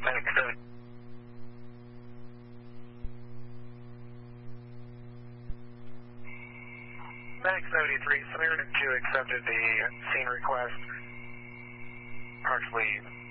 Medic 70. Medic 73, Samaritan 2 accepted the scene request. Approximately